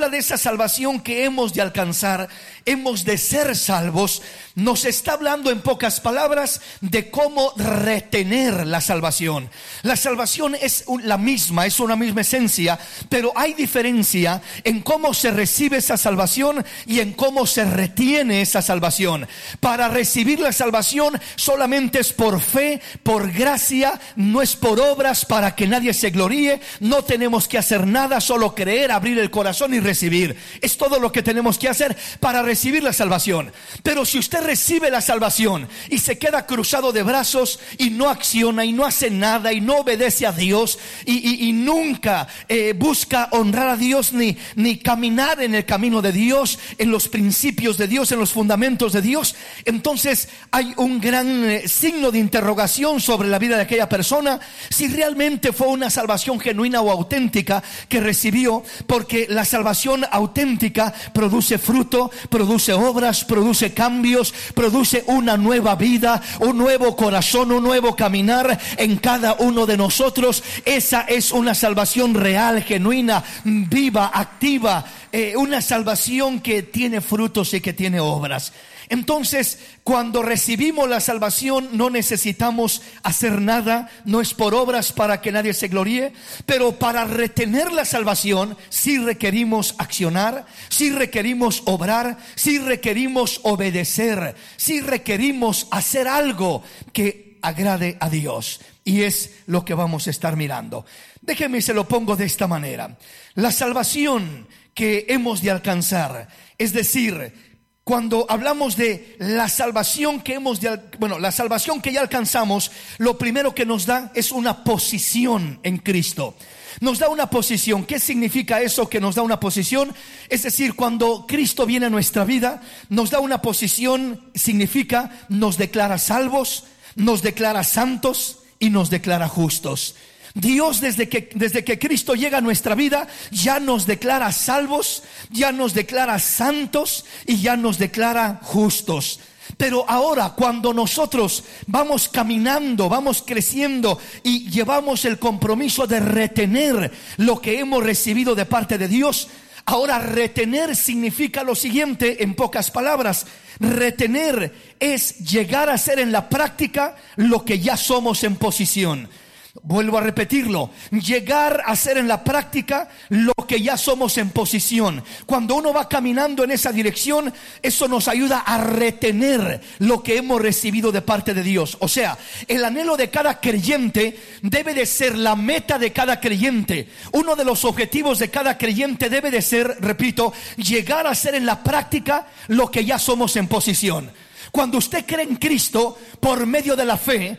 habla de esa salvación que hemos de alcanzar, hemos de ser salvos, nos está hablando en pocas palabras de cómo retener la salvación. La salvación es la misma, es una misma esencia, pero hay diferencia en cómo se recibe esa salvación y en cómo se retiene esa salvación. Para recibir la salvación solamente es por fe, por gracia, no es por obras para que nadie se gloríe. No tenemos que hacer nada, solo creer, abrir el corazón y recibir. Es todo lo que tenemos que hacer para recibir la salvación. Pero si usted recibe la salvación y se queda cruzado de brazos y no acciona y no hace nada y no obedece a Dios y nunca busca honrar a Dios ni caminar en el camino de Dios, en los principios de Dios, en los fundamentos de Dios, entonces hay un gran signo de interrogación sobre la vida de aquella persona, si realmente fue una salvación genuina o auténtica que recibió, porque la salvación auténtica produce fruto, produce obras, produce cambios, produce una nueva vida, un nuevo corazón, un nuevo caminar en cada uno de nosotros. Esa es una salvación real, genuina, viva, activa, una salvación que tiene frutos y que tiene obras. Entonces, cuando recibimos la salvación no necesitamos hacer nada, no es por obras para que nadie se gloríe, pero para retener la salvación sí requerimos accionar, sí requerimos obrar, sí requerimos obedecer, sí requerimos hacer algo que agrade a Dios. Y es lo que vamos a estar mirando. Déjeme, se lo pongo de esta manera. La salvación que hemos de alcanzar, es decir, cuando hablamos de la salvación que la salvación que ya alcanzamos, lo primero que nos da es una posición en Cristo. Nos da una posición. ¿Qué significa eso que nos da una posición? Es decir, cuando Cristo viene a nuestra vida, nos da una posición, significa nos declara salvos, nos declara santos y nos declara justos. Dios desde que Cristo llega a nuestra vida ya nos declara salvos, ya nos declara santos y ya nos declara justos. Pero ahora cuando nosotros vamos caminando, vamos creciendo y llevamos el compromiso de retener lo que hemos recibido de parte de Dios, ahora retener significa lo siguiente en pocas palabras. Retener es llegar a ser en la práctica lo que ya somos en posición. Vuelvo a repetirlo, llegar a ser en la práctica lo que ya somos en posición. Cuando uno va caminando en esa dirección, eso nos ayuda a retener lo que hemos recibido de parte de Dios. O sea, el anhelo de cada creyente debe de ser la meta de cada creyente. Uno de los objetivos de cada creyente debe de ser, repito, llegar a ser en la práctica lo que ya somos en posición. Cuando usted cree en Cristo por medio de la fe,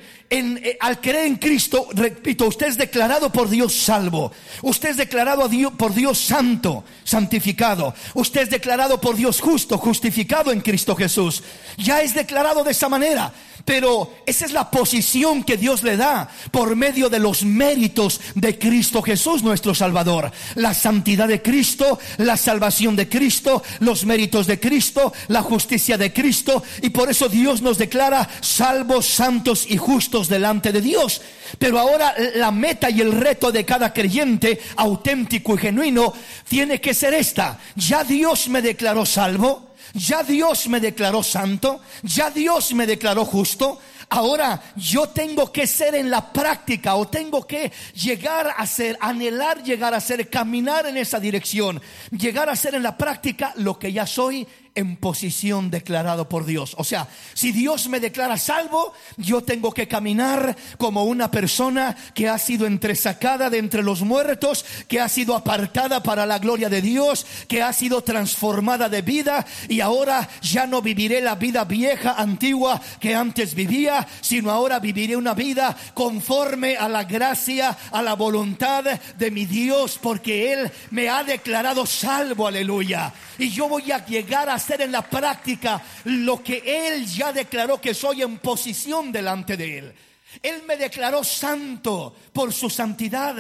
al creer en Cristo, repito, usted es declarado por Dios salvo. Usted es declarado por Dios santo, santificado. Usted es declarado por Dios justo, justificado en Cristo Jesús. Ya es declarado de esa manera. Pero esa es la posición que Dios le da por medio de los méritos de Cristo Jesús, nuestro Salvador. La santidad de Cristo, la salvación de Cristo, los méritos de Cristo, la justicia de Cristo. Y por eso Dios nos declara salvos, santos y justos delante de Dios. Pero ahora la meta y el reto de cada creyente auténtico y genuino tiene que ser esta: ya Dios me declaró salvo, ya Dios me declaró santo, ya Dios me declaró justo. Ahora yo tengo que ser en la práctica, o tengo que llegar a ser, anhelar llegar a ser, caminar en esa dirección, llegar a ser en la práctica lo que ya soy en posición declarado por Dios. O sea, si Dios me declara salvo, yo tengo que caminar como una persona que ha sido entresacada de entre los muertos, que ha sido apartada para la gloria de Dios, que ha sido transformada de vida, y ahora ya no viviré la vida vieja, antigua que antes vivía, sino ahora viviré una vida conforme a la gracia, a la voluntad de mi Dios, porque Él me ha declarado salvo, aleluya. Y yo voy a llegar a hacer en la práctica lo que Él ya declaró que soy en posición delante de Él. Él me declaró santo por su santidad,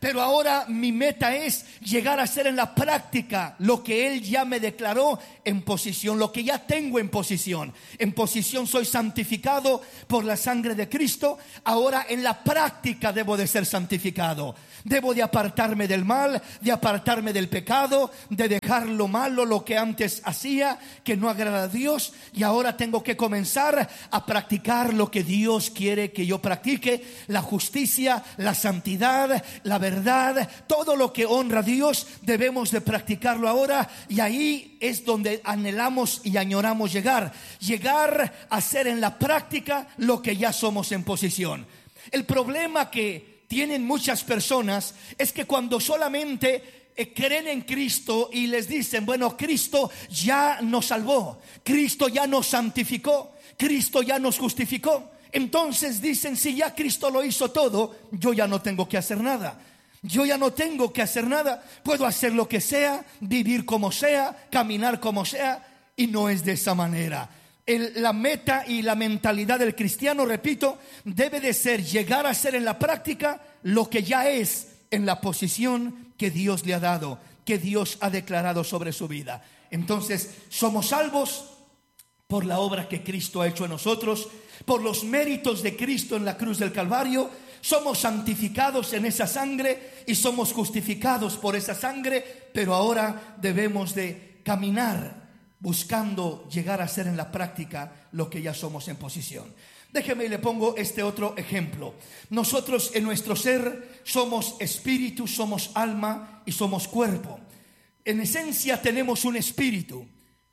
pero ahora mi meta es llegar a hacer en la práctica lo que Él ya me declaró en posición, lo que ya tengo en posición. En posición soy santificado por la sangre de Cristo. Ahora en la práctica debo de ser santificado. Debo de apartarme del mal, de apartarme del pecado, de dejar lo malo, lo que antes hacía, que no agrada a Dios. Y ahora tengo que comenzar a practicar lo que Dios quiere que yo practique: la justicia, la santidad, la verdad, todo lo que honra a Dios debemos de practicarlo ahora. Y ahí es donde anhelamos y añoramos llegar a hacer en la práctica lo que ya somos en posición. El problema que tienen muchas personas es que cuando solamente creen en Cristo y les dicen, bueno, Cristo ya nos salvó, Cristo ya nos santificó, Cristo ya nos justificó, entonces dicen, si ya Cristo lo hizo todo, yo ya no tengo que hacer nada. Yo ya no tengo que hacer nada, puedo hacer lo que sea, vivir como sea, caminar como sea. Y no es de esa manera. La meta y la mentalidad del cristiano, repito, debe de ser llegar a ser en la práctica lo que ya es en la posición que Dios le ha dado, que Dios ha declarado sobre su vida. Entonces somos salvos por la obra que Cristo ha hecho en nosotros, por los méritos de Cristo en la cruz del Calvario. Somos santificados en esa sangre y somos justificados por esa sangre, pero ahora debemos de caminar buscando llegar a ser en la práctica lo que ya somos en posición. Déjeme y le pongo este otro ejemplo. Nosotros en nuestro ser somos espíritu, somos alma y somos cuerpo. En esencia tenemos un espíritu.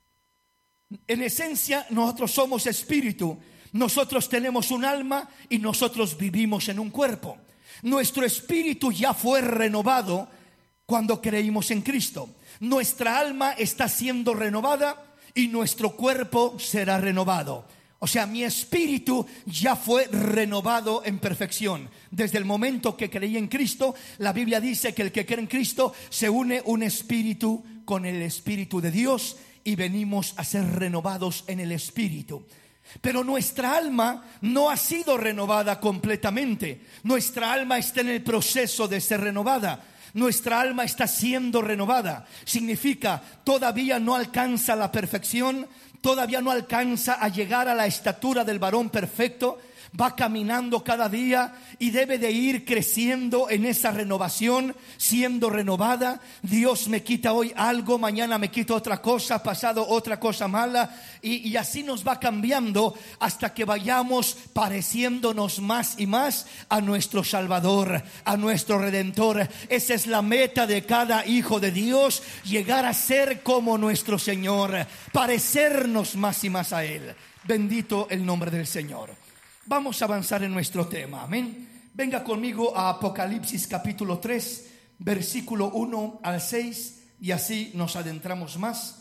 En esencia nosotros somos espíritu. Nosotros tenemos un alma y nosotros vivimos en un cuerpo. Nuestro espíritu ya fue renovado cuando creímos en Cristo. Nuestra alma está siendo renovada y nuestro cuerpo será renovado. O sea, mi espíritu ya fue renovado en perfección. Desde el momento que creí en Cristo, la Biblia dice que el que cree en Cristo se une un espíritu con el Espíritu de Dios y venimos a ser renovados en el espíritu. Pero nuestra alma no ha sido renovada completamente. Nuestra alma está en el proceso de ser renovada. Nuestra alma está siendo renovada. Significa, todavía no alcanza la perfección, todavía no alcanza a llegar a la estatura del varón perfecto. Va caminando cada día y debe de ir creciendo en esa renovación, siendo renovada. Dios me quita hoy algo, mañana me quita otra cosa, pasado otra cosa mala, y así nos va cambiando hasta que vayamos pareciéndonos más y más a nuestro Salvador, a nuestro Redentor. Esa es la meta de cada hijo de Dios: llegar a ser como nuestro Señor, parecernos más y más a Él. Bendito el nombre del Señor. Vamos a avanzar en nuestro tema, amén. Venga conmigo a Apocalipsis capítulo 3, versículo 1 al 6, y así nos adentramos más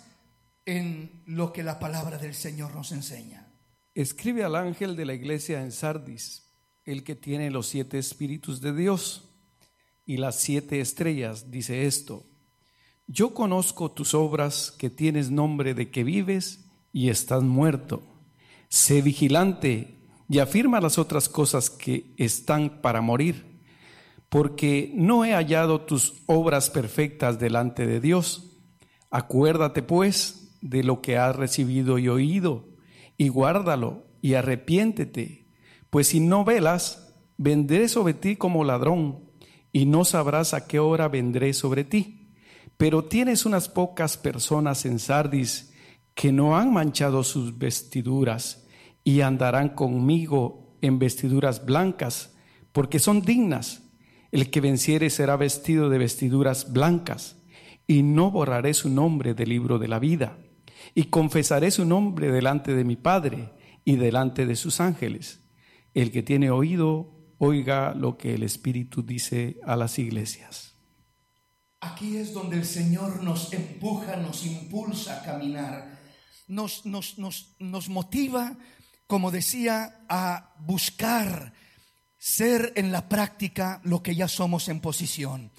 en lo que la palabra del Señor nos enseña. Escribe al ángel de la iglesia en Sardis, el que tiene los 7 espíritus de Dios y las 7 estrellas, dice esto: yo conozco tus obras, que tienes nombre de que vives y estás muerto. Sé vigilante y afirma las otras cosas que están para morir, porque no he hallado tus obras perfectas delante de Dios. Acuérdate pues de lo que has recibido y oído, y guárdalo y arrepiéntete, pues si no velas, vendré sobre ti como ladrón, y no sabrás a qué hora vendré sobre ti. Pero tienes unas pocas personas en Sardis que no han manchado sus vestiduras, y andarán conmigo en vestiduras blancas, porque son dignas. El que venciere será vestido de vestiduras blancas, y no borraré su nombre del libro de la vida, y confesaré su nombre delante de mi Padre y delante de sus ángeles. El que tiene oído, oiga lo que el Espíritu dice a las iglesias. Aquí es donde el Señor nos empuja, nos impulsa a caminar, nos motiva, como decía, a buscar ser en la práctica lo que ya somos en posición.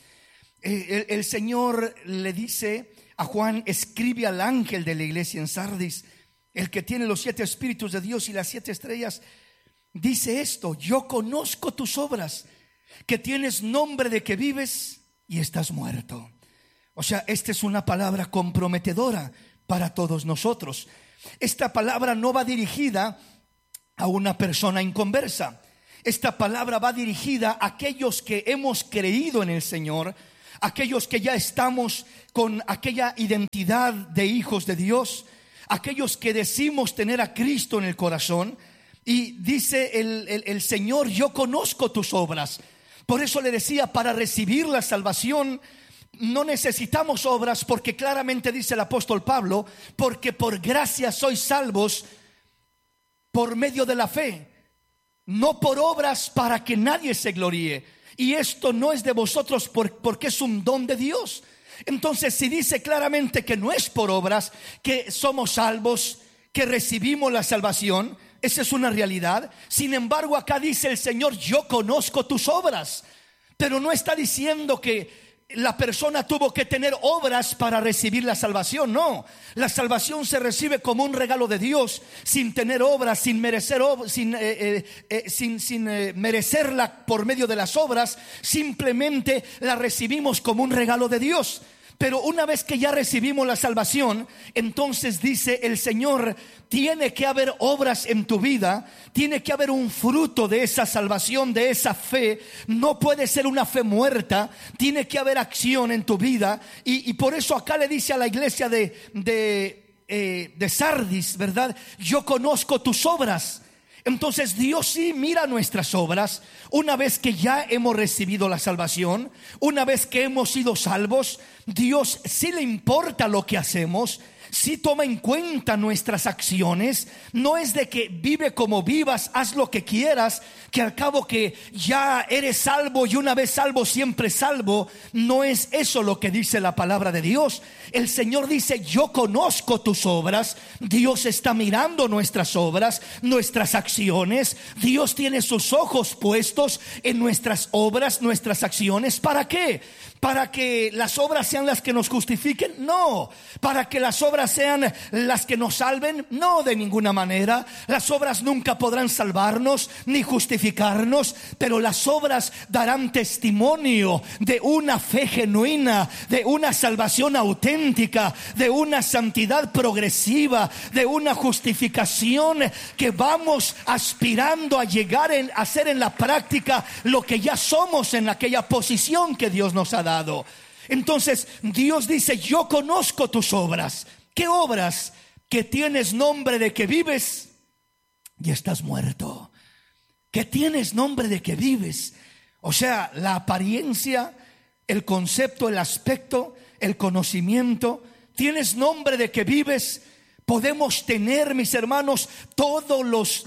El Señor le dice a Juan: escribe al ángel de la iglesia en Sardis, el que tiene los 7 espíritus de Dios y las 7 estrellas, dice esto: yo conozco tus obras. que tienes nombre de que vives y estás muerto. O sea, esta es una palabra comprometedora para todos nosotros. Esta palabra no va dirigida a una persona inconversa. Esta palabra va dirigida a aquellos que hemos creído en el Señor, aquellos que ya estamos con aquella identidad de hijos de Dios, aquellos que decimos tener a Cristo en el corazón. Y dice el Señor: yo conozco tus obras. Por eso le decía, para recibir la salvación no necesitamos obras, porque claramente dice el apóstol Pablo: porque por gracia sois salvos por medio de la fe, no por obras, para que nadie se gloríe. Y esto no es de vosotros, porque es un don de Dios. Entonces, si dice claramente que no es por obras que somos salvos, que recibimos la salvación, esa es una realidad. Sin embargo, acá dice el Señor: yo conozco tus obras. Pero no está diciendo que la persona tuvo que tener obras para recibir la salvación. No, la salvación se recibe como un regalo de Dios, sin tener obras, sin merecer merecerla por medio de las obras. Simplemente la recibimos como un regalo de Dios. Pero una vez que ya recibimos la salvación, entonces dice el Señor: tiene que haber obras en tu vida, tiene que haber un fruto de esa salvación, de esa fe. No puede ser una fe muerta, tiene que haber acción en tu vida. Y por eso acá le dice a la iglesia de Sardis, ¿verdad? Yo conozco tus obras. Entonces Dios sí mira nuestras obras. Una vez que ya hemos recibido la salvación, una vez que hemos sido salvos, Dios sí le importa lo que hacemos, sí toma en cuenta nuestras acciones. No es de que vive como vivas, haz lo que quieras, que al cabo que ya eres salvo y una vez salvo siempre salvo. No es eso lo que dice la palabra de Dios. El Señor dice: yo conozco tus obras. Dios está mirando nuestras obras, nuestras acciones. Dios tiene sus ojos puestos en nuestras obras, nuestras acciones. ¿Para qué? ¿Para que las obras sean las que nos justifiquen? No. ¿Para que las obras sean las que nos salven? No, de ninguna manera. Las obras nunca podrán salvarnos ni justificarnos, pero las obras darán testimonio de una fe genuina, de una salvación auténtica, de una santidad progresiva, de una justificación que vamos aspirando a llegar a hacer en la práctica lo que ya somos en aquella posición que Dios nos ha dado. Entonces Dios dice: yo conozco tus obras. ¿Qué obras? Que tienes nombre de que vives y estás muerto. Que tienes nombre de que vives. O sea, la apariencia, el concepto, el aspecto, el conocimiento. Tienes nombre de que vives. Podemos tener, mis hermanos, todos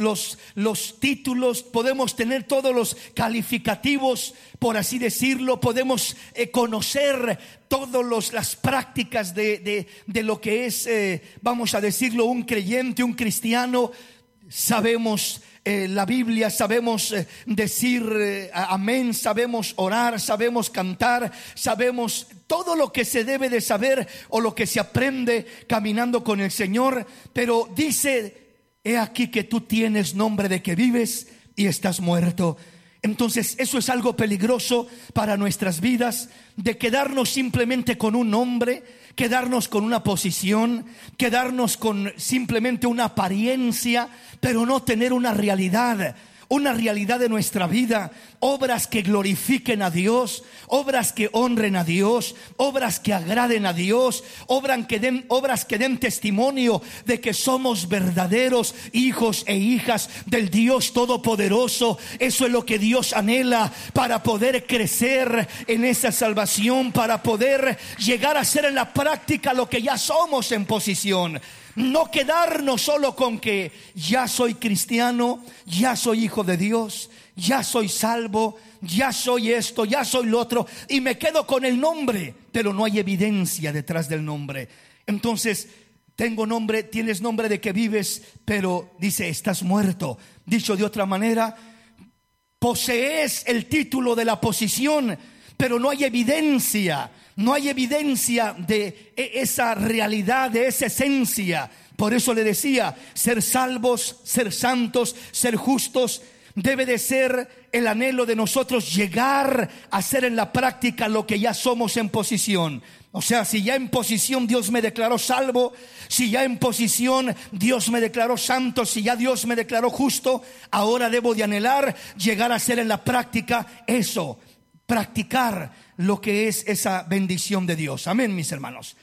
los títulos, podemos tener todos los calificativos, por así decirlo. Podemos conocer todas las prácticas de lo que es, vamos a decirlo, un creyente, un cristiano. Sabemos la Biblia, sabemos decir amén, sabemos orar, sabemos cantar, sabemos todo lo que se debe de saber o lo que se aprende caminando con el Señor. Pero dice: he aquí que tú tienes nombre de que vives y estás muerto. Entonces eso es algo peligroso para nuestras vidas, de quedarnos simplemente con un nombre, quedarnos con una posición, quedarnos con simplemente una apariencia, pero no tener una realidad de nuestra vida. Obras que glorifiquen a Dios, obras que honren a Dios, obras que agraden a Dios, obras que den testimonio de que somos verdaderos hijos e hijas del Dios Todopoderoso. Eso es lo que Dios anhela para poder crecer en esa salvación, para poder llegar a ser en la práctica lo que ya somos en posición. No quedarnos solo con que ya soy cristiano, ya soy hijo de Dios, ya soy salvo, ya soy esto, ya soy lo otro, y me quedo con el nombre, pero no hay evidencia detrás del nombre. Entonces, tengo nombre, tienes nombre de que vives, pero dice: estás muerto. Dicho de otra manera, posees el título de la posición, pero no hay evidencia. No hay evidencia de esa realidad, de esa esencia. Por eso le decía: ser salvos, ser santos, ser justos, debe de ser el anhelo de nosotros llegar a hacer en la práctica lo que ya somos en posición. O sea, si ya en posición Dios me declaró salvo, si ya en posición Dios me declaró santo, si ya Dios me declaró justo, ahora debo de anhelar llegar a hacer en la práctica eso, practicar lo que es esa bendición de Dios. Amén, mis hermanos.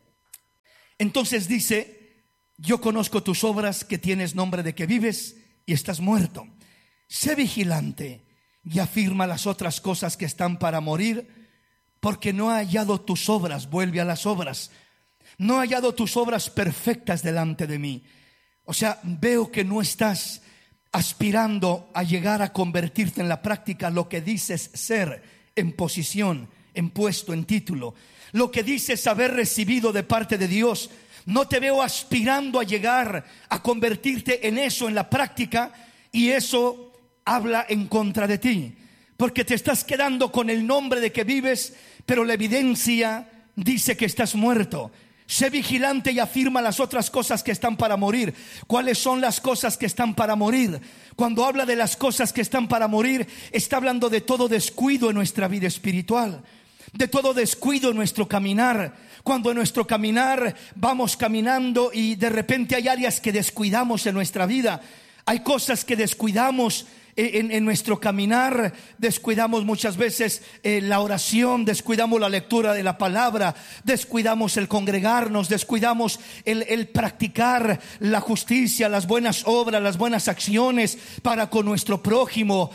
Entonces dice: yo conozco tus obras, que tienes nombre de que vives y estás muerto. Sé vigilante y afirma las otras cosas que están para morir, porque no he hallado tus obras. Vuelve a las obras. No he hallado tus obras perfectas delante de mí. O sea, veo que no estás aspirando a llegar a convertirte en la práctica lo que dices ser, en posición, en puesto, en título, lo que dices haber recibido de parte de Dios. No te veo aspirando a llegar a convertirte en eso, en la práctica, y eso habla en contra de ti, porque te estás quedando con el nombre de que vives, pero la evidencia dice que estás muerto. Sé vigilante y afirma las otras cosas que están para morir. ¿Cuáles son las cosas que están para morir? Cuando habla de las cosas que están para morir, está hablando de todo descuido en nuestra vida espiritual, de todo descuido en nuestro caminar. Cuando en nuestro caminar vamos caminando y de repente hay áreas que descuidamos en nuestra vida, hay cosas que descuidamos en nuestro caminar. Descuidamos muchas veces la oración, descuidamos la lectura de la palabra, descuidamos el congregarnos, descuidamos el practicar la justicia, las buenas obras, las buenas acciones para con nuestro prójimo.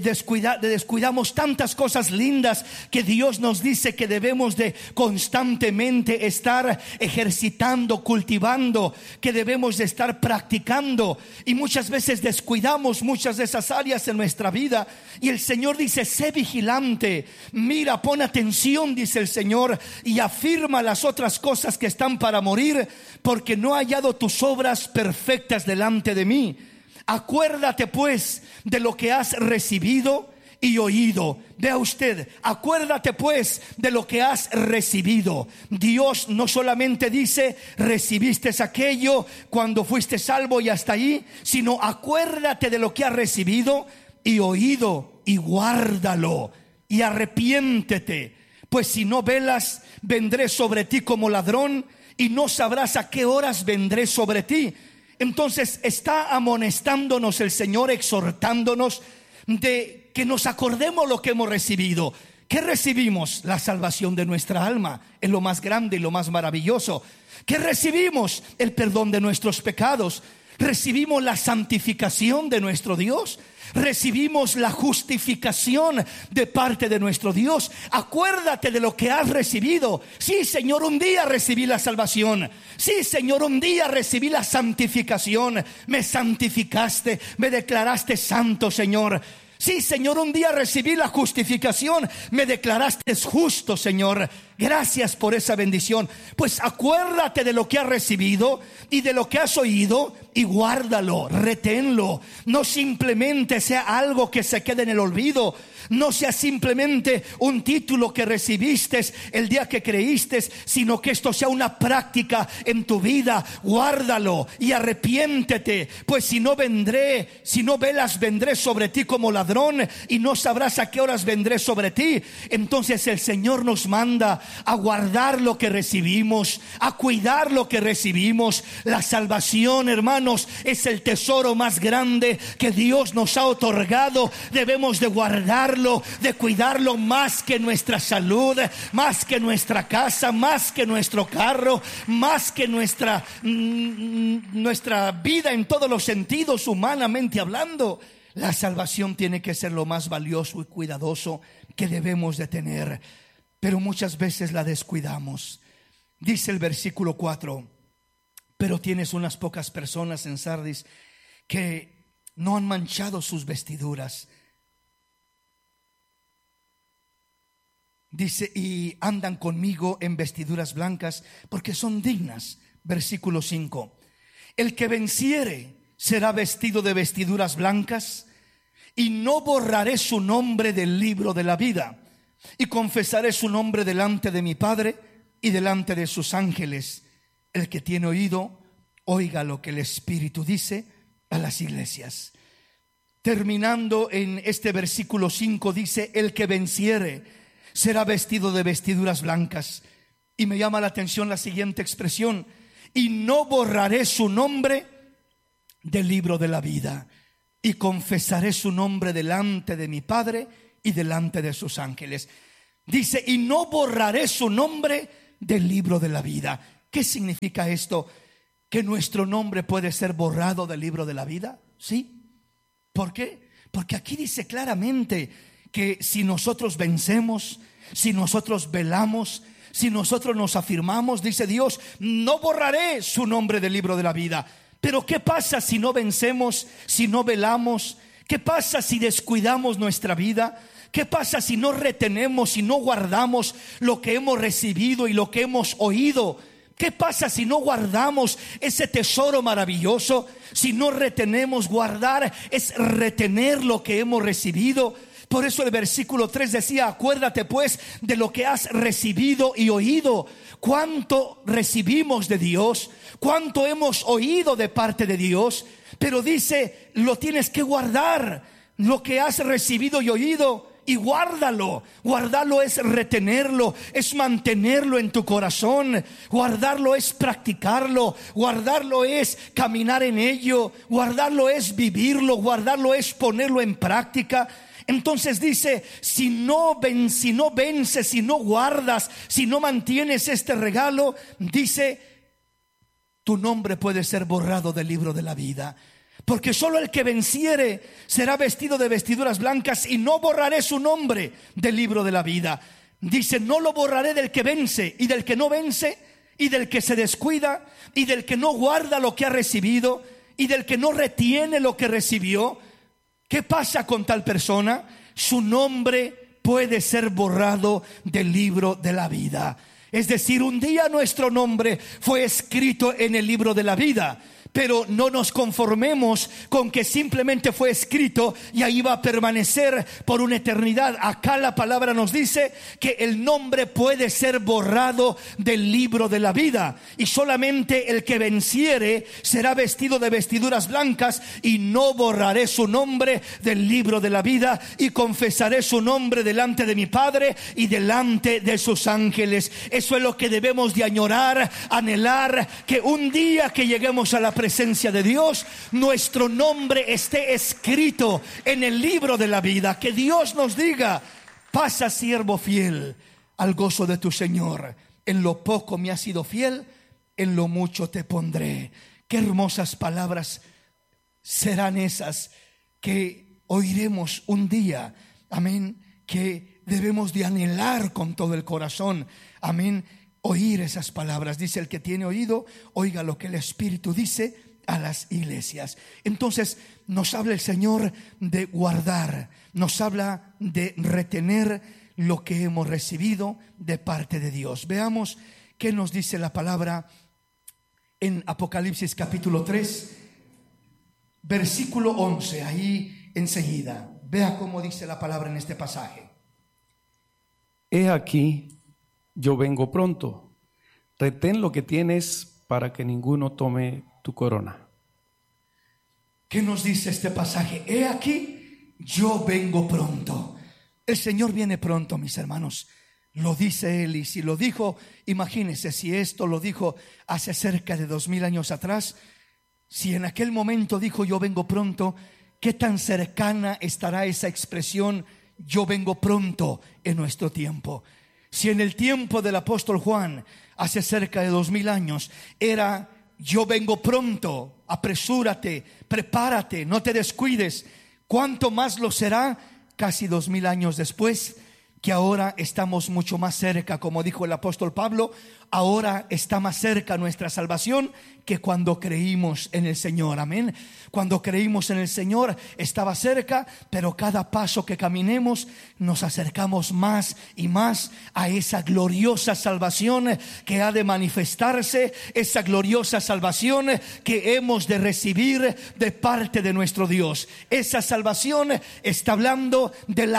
Descuidamos tantas cosas lindas que Dios nos dice que debemos de constantemente estar ejercitando, cultivando, que debemos de estar practicando, y muchas veces descuidamos muchas de esas áreas en nuestra vida. Y el Señor dice: sé vigilante, mira, pon atención, dice el Señor, y afirma las otras cosas que están para morir, porque no he hallado tus obras perfectas delante de mí. Acuérdate pues de lo que has recibido y oído. Vea usted, acuérdate pues de lo que has recibido. Dios no solamente dice recibiste aquello cuando fuiste salvo y hasta ahí, sino acuérdate de lo que has recibido y oído, y guárdalo y arrepiéntete, pues si no velas, vendré sobre ti como ladrón y no sabrás a qué horas vendré sobre ti. Entonces está amonestándonos el Señor, exhortándonos de que nos acordemos lo que hemos recibido. ¿Qué recibimos? La salvación de nuestra alma, es lo más grande y lo más maravilloso. ¿Qué recibimos? El perdón de nuestros pecados. Recibimos la santificación de nuestro Dios. Recibimos la justificación de parte de nuestro Dios. Acuérdate de lo que has recibido. Sí, Señor, un día recibí la salvación. Sí, Señor, un día recibí la santificación. Me santificaste, me declaraste santo, Señor. Sí, Señor, un día recibí la justificación, me declaraste justo, Señor. Gracias por esa bendición. Pues acuérdate de lo que has recibido y de lo que has oído, y guárdalo, reténlo. No simplemente sea algo que se quede en el olvido. No sea simplemente un título que recibiste el día que creíste, sino que esto sea una práctica en tu vida. Guárdalo y arrepiéntete, pues si no velas, vendré sobre ti como ladrón y no sabrás a qué horas vendré sobre ti. Entonces el Señor nos manda a guardar lo que recibimos, a cuidar lo que recibimos. La salvación, hermanos, es el tesoro más grande que Dios nos ha otorgado. Debemos de guardarlo, de cuidarlo más que nuestra salud, más que nuestra casa, más que nuestro carro, más que nuestra vida en todos los sentidos, humanamente hablando. La salvación tiene que ser lo más valioso y cuidadoso que debemos de tener, pero muchas veces la descuidamos. Dice el versículo 4: pero tienes unas pocas personas en Sardis que no han manchado sus vestiduras. Dice, y andan conmigo en vestiduras blancas, porque son dignas. Versículo 5: el que venciere será vestido de vestiduras blancas, y no borraré su nombre del libro de la vida, y confesaré su nombre delante de mi Padre y delante de sus ángeles. El que tiene oído, oiga lo que el Espíritu dice a las iglesias. terminando en este versículo 5, dice: el que venciere será vestido de vestiduras blancas. Y me llama la atención la siguiente expresión: y no borraré su nombre del libro de la vida, y confesaré su nombre delante de mi Padre y delante de sus ángeles. Dice: y no borraré su nombre del libro de la vida. ¿Qué significa esto? ¿Que nuestro nombre puede ser borrado del libro de la vida? Sí. ¿Por qué? Porque aquí dice claramente que si nosotros vencemos, si nosotros velamos, si nosotros nos afirmamos, dice Dios: no borraré su nombre del libro de la vida. Pero ¿qué pasa si no vencemos, si no velamos? ¿Qué pasa si descuidamos nuestra vida? ¿Qué pasa si no retenemos, si no guardamos lo que hemos recibido y lo que hemos oído? ¿Qué pasa si no guardamos ese tesoro maravilloso? Si no retenemos, guardar es retener lo que hemos recibido. Por eso el versículo 3 decía: acuérdate pues de lo que has recibido y oído. ¿Cuánto recibimos de Dios? ¿Cuánto hemos oído de parte de Dios? Pero dice: lo tienes que guardar, lo que has recibido y oído. Y guárdalo. Guardarlo es retenerlo, es mantenerlo en tu corazón. Guardarlo es practicarlo. Guardarlo es caminar en ello. Guardarlo es vivirlo. Guardarlo es ponerlo en práctica. Entonces dice: si no vences, si no guardas, si no mantienes este regalo, dice, tu nombre puede ser borrado del libro de la vida. Porque solo el que venciere será vestido de vestiduras blancas, y no borraré su nombre del libro de la vida. Dice: no lo borraré del que vence, y del que no vence, y del que se descuida, y del que no guarda lo que ha recibido, y del que no retiene lo que recibió. ¿Qué pasa con tal persona? Su nombre puede ser borrado del libro de la vida. Es decir, un día nuestro nombre fue escrito en el libro de la vida. Pero no nos conformemos con que simplemente fue escrito y ahí va a permanecer por una eternidad. Acá la palabra nos dice que el nombre puede ser borrado del libro de la vida, y solamente el que venciere será vestido de vestiduras blancas. Y no borraré su nombre del libro de la vida, y confesaré su nombre delante de mi Padre y delante de sus ángeles. Eso es lo que debemos de añorar, anhelar, que un día que lleguemos a la presencia de Dios, nuestro nombre esté escrito en el libro de la vida. Que Dios nos diga: pasa, siervo fiel, al gozo de tu Señor. En lo poco me has sido fiel, en lo mucho te pondré. Qué hermosas palabras serán esas que oiremos un día. Amén. Que debemos de anhelar con todo el corazón. Amén. Oír esas palabras. Dice: el que tiene oído, oiga lo que el Espíritu dice a las iglesias. Entonces nos habla el Señor de guardar, nos habla de retener lo que hemos recibido de parte de Dios. Veamos qué nos dice la palabra en Apocalipsis capítulo 3, versículo 11. Ahí enseguida, vea cómo dice la palabra en este pasaje. He aquí, yo vengo pronto. Retén lo que tienes para que ninguno tome tu corona. ¿Qué nos dice este pasaje? He aquí, yo vengo pronto. El Señor viene pronto, mis hermanos. Lo dice Él, y si lo dijo, imagínense, si esto lo dijo hace cerca de 2000 años atrás, si en aquel momento dijo yo vengo pronto, ¿qué tan cercana estará esa expresión yo vengo pronto en nuestro tiempo? Si en el tiempo del apóstol Juan, hace cerca de 2000 años, era yo vengo pronto, apresúrate, prepárate, no te descuides, ¿cuánto más lo será casi 2000 años después? Que ahora estamos mucho más cerca, como dijo el apóstol Pablo. Ahora está más cerca nuestra salvación que cuando creímos en el Señor. Amén. Cuando creímos en el Señor estaba cerca, pero cada paso que caminemos nos acercamos más y más a esa gloriosa salvación que ha de manifestarse, esa gloriosa salvación que hemos de recibir de parte de nuestro Dios. Esa salvación está hablando de la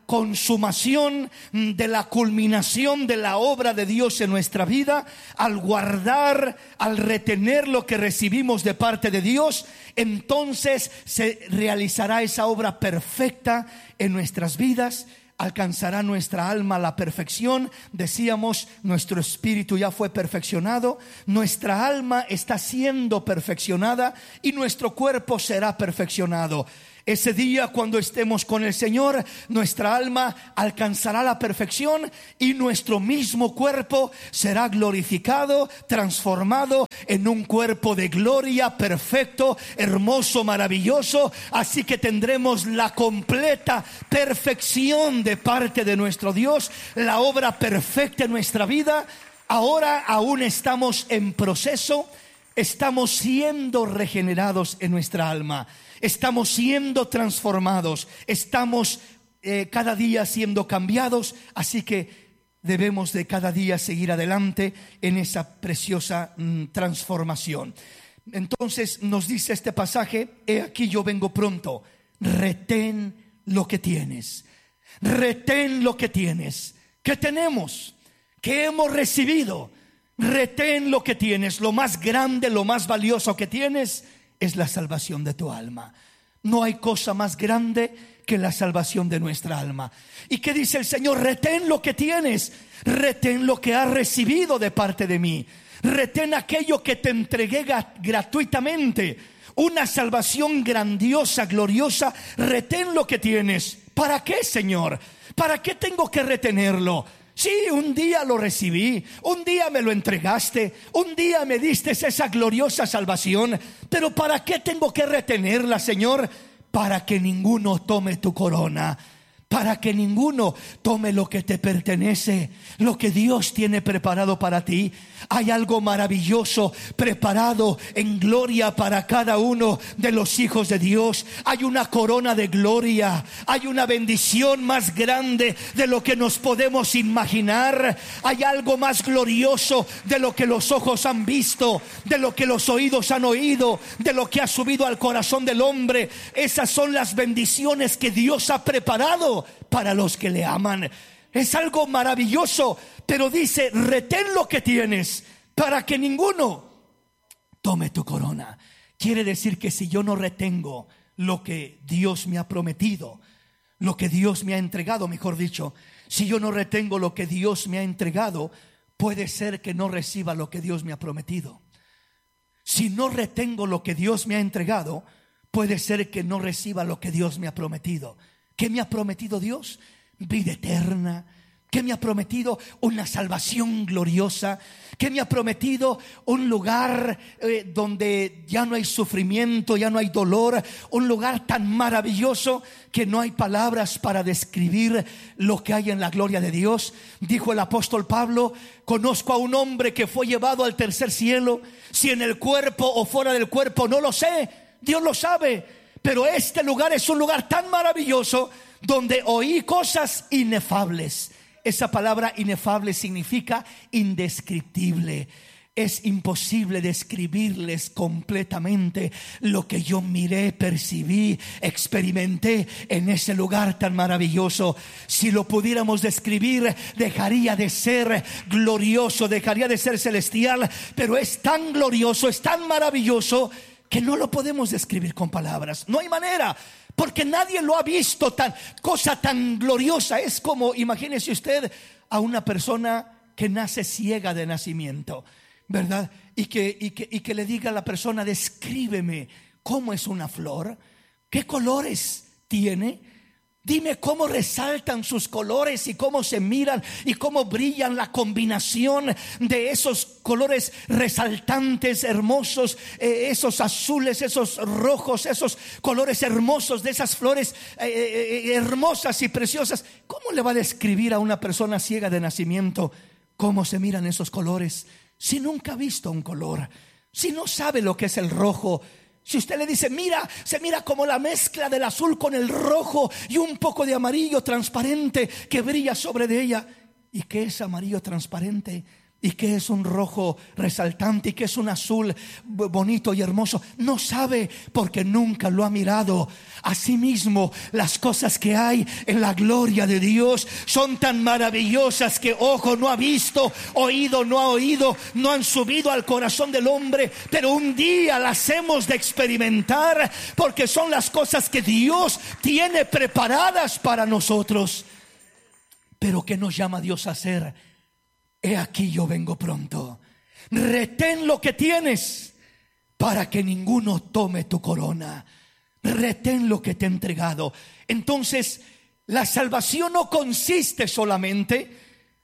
consumación, de la culminación de la obra de Dios en nuestra vida, al guardar, al retener lo que recibimos de parte de Dios, entonces se realizará esa obra perfecta en nuestras vidas. Alcanzará nuestra alma la perfección. Decíamos, nuestro espíritu ya fue perfeccionado, nuestra alma está siendo perfeccionada y nuestro cuerpo será perfeccionado. Ese día, cuando estemos con el Señor, nuestra alma alcanzará la perfección y nuestro mismo cuerpo será glorificado, transformado en un cuerpo de gloria, perfecto, hermoso, maravilloso. Así que tendremos la completa perfección de parte de nuestro Dios, la obra perfecta en nuestra vida. Ahora aún estamos en proceso, estamos siendo regenerados en nuestra alma. Estamos siendo transformados, estamos cada día siendo cambiados, así que debemos de cada día seguir adelante en esa preciosa transformación. Entonces nos dice este pasaje: he aquí yo vengo pronto. Retén lo que tienes, retén lo que tienes, que tenemos, que hemos recibido. Retén lo que tienes, lo más grande, lo más valioso que tienes es la salvación de tu alma. No hay cosa más grande que la salvación de nuestra alma. ¿Y qué dice el Señor? Retén lo que tienes, retén lo que has recibido de parte de mí, retén aquello que te entregué gratuitamente, una salvación grandiosa, gloriosa. Retén lo que tienes. ¿Para qué, Señor? ¿Para qué tengo que retenerlo? Sí, un día lo recibí, un día me lo entregaste, un día me diste esa gloriosa salvación, pero ¿para qué tengo que retenerla, Señor? Para que ninguno tome tu corona, para que ninguno tome lo que te pertenece, lo que Dios tiene preparado para ti. Hay algo maravilloso preparado en gloria para cada uno de los hijos de Dios. Hay una corona de gloria, hay una bendición más grande de lo que nos podemos imaginar. Hay algo más glorioso de lo que los ojos han visto, de lo que los oídos han oído, de lo que ha subido al corazón del hombre. Esas son las bendiciones que Dios ha preparado para los que le aman. Es algo maravilloso, pero dice: retén lo que tienes para que ninguno tome tu corona. Quiere decir que si yo no retengo lo que Dios me ha prometido, lo que Dios me ha entregado, mejor dicho, si yo no retengo lo que Dios me ha entregado, puede ser que no reciba lo que Dios me ha prometido. Si no retengo lo que Dios me ha entregado, puede ser que no reciba lo que Dios me ha prometido. ¿Qué me ha prometido Dios? Vida eterna. ¿Qué me ha prometido? Una salvación gloriosa. ¿Qué me ha prometido? Un lugar donde ya no hay sufrimiento, ya no hay dolor. Un lugar tan maravilloso que no hay palabras para describir lo que hay en la gloria de Dios. Dijo el apóstol Pablo: conozco a un hombre que fue llevado al tercer cielo. Si en el cuerpo o fuera del cuerpo, no lo sé. Dios lo sabe. Pero este lugar es un lugar tan maravilloso donde oí cosas inefables. Esa palabra inefable significa indescriptible. Es imposible describirles completamente lo que yo miré, percibí, experimenté en ese lugar tan maravilloso. Si lo pudiéramos describir, dejaría de ser glorioso, dejaría de ser celestial. Pero es tan glorioso, es tan maravilloso que no lo podemos describir con palabras. No hay manera, porque nadie lo ha visto. Cosa tan gloriosa. Es como, imagínese usted a una persona que nace ciega de nacimiento, ¿verdad? Y que le diga a la persona: descríbeme cómo es una flor, qué colores tiene. Dime cómo resaltan sus colores y cómo se miran y cómo brillan, la combinación de esos colores resaltantes, hermosos, esos azules, esos rojos, esos colores hermosos de esas flores hermosas y preciosas. ¿Cómo le va a describir a una persona ciega de nacimiento cómo se miran esos colores si nunca ha visto un color? Si no sabe lo que es el rojo. Si usted le dice: mira, se mira como la mezcla del azul con el rojo y un poco de amarillo transparente que brilla sobre de ella. ¿Y qué es amarillo transparente? y que es un rojo resaltante y que es un azul bonito y hermoso. No sabe, porque nunca lo ha mirado. Asimismo, las cosas que hay en la gloria de Dios son tan maravillosas que ojo no ha visto, oído no ha oído, no han subido al corazón del hombre, pero un día las hemos de experimentar, porque son las cosas que Dios tiene preparadas para nosotros. Pero ¿qué nos llama Dios a hacer? He aquí yo vengo pronto. Retén lo que tienes para que ninguno tome tu corona. Retén lo que te he entregado. Entonces, la salvación no consiste solamente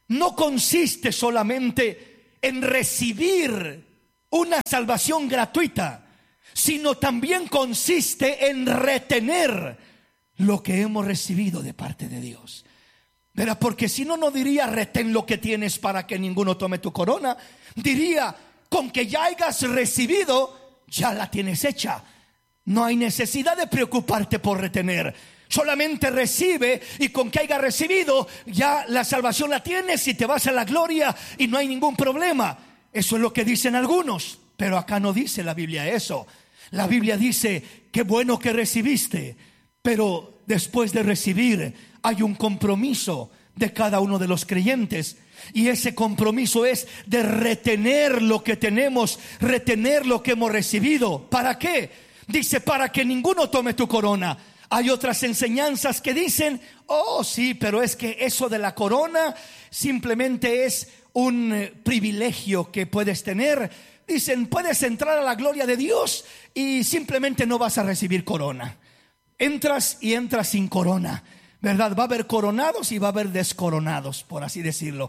en recibir una salvación gratuita, sino también consiste en retener lo que hemos recibido de parte de Dios. Verá, porque si no, no diría retén lo que tienes para que ninguno tome tu corona. Diría, con que ya hayas recibido, ya la tienes hecha. No hay necesidad de preocuparte por retener. Solamente recibe, y con que hayas recibido, ya la salvación la tienes y te vas a la gloria y no hay ningún problema. Eso es lo que dicen algunos, pero acá no dice la Biblia eso. La Biblia dice, qué bueno que recibiste, pero después de recibir hay un compromiso de cada uno de los creyentes, y ese compromiso es de retener lo que tenemos, retener lo que hemos recibido. ¿Para qué? Dice, para que ninguno tome tu corona. Hay otras enseñanzas que dicen, oh sí, pero es que eso de la corona simplemente es un privilegio que puedes tener. Dicen, puedes entrar a la gloria de Dios y simplemente no vas a recibir corona. Entras y entras sin corona, ¿verdad? Va a haber coronados y va a haber descoronados, por así decirlo.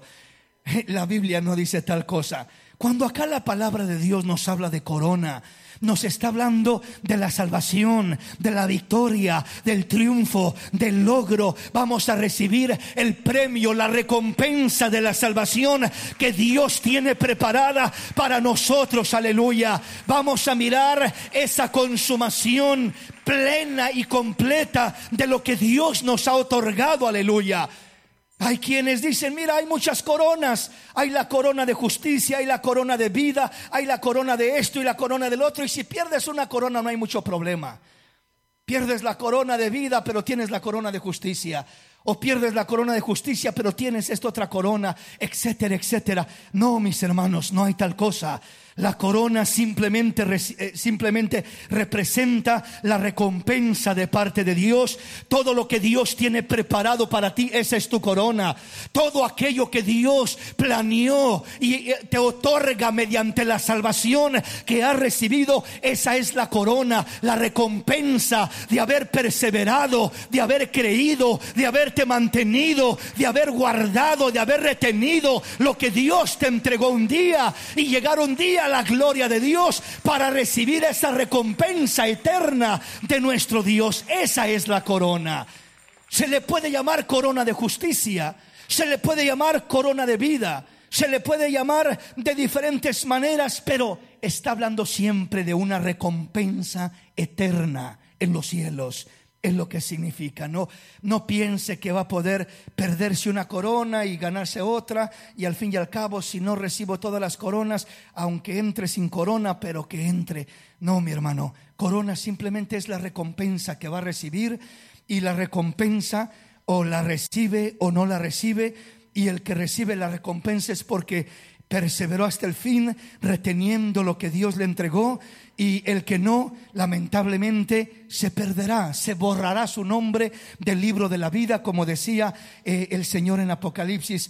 La Biblia no dice tal cosa. Cuando acá la palabra de Dios nos habla de corona, nos está hablando de la salvación, de la victoria, del triunfo, del logro. Vamos a recibir el premio, la recompensa de la salvación que Dios tiene preparada para nosotros. Aleluya. Vamos a mirar esa consumación plena y completa de lo que Dios nos ha otorgado. Aleluya. Hay quienes dicen, mira, hay muchas coronas. Hay la corona de justicia, hay la corona de vida, hay la corona de esto y la corona del otro. Y si pierdes una corona no hay mucho problema. Pierdes la corona de vida, pero tienes la corona de justicia. O pierdes la corona de justicia, pero tienes esta otra corona, etcétera, etcétera. No, mis hermanos, no hay tal cosa. La corona simplemente representa la recompensa de parte de Dios. Todo lo que Dios tiene preparado para ti, esa es tu corona. Todo aquello que Dios planeó y te otorga mediante la salvación que has recibido, esa es la corona, la recompensa de haber perseverado, de haber creído, de haberte mantenido, de haber guardado, de haber retenido lo que Dios te entregó un día y llegar un día a la gloria de Dios para recibir esa recompensa eterna de nuestro Dios. Esa es la corona. Se le puede llamar corona de justicia, se le puede llamar corona de vida, se le puede llamar de diferentes maneras, pero está hablando siempre de una recompensa eterna en los cielos. Es lo que significa. No piense que va a poder perderse una corona y ganarse otra, y al fin y al cabo, si no recibo todas las coronas, aunque entre sin corona, pero que entre. No, mi hermano, corona simplemente es la recompensa que va a recibir, y la recompensa o la recibe o no la recibe, y el que recibe la recompensa es porque perseveró hasta el fin, reteniendo lo que Dios le entregó. Y el que no, lamentablemente se perderá, se borrará su nombre del libro de la vida, como decía el Señor en Apocalipsis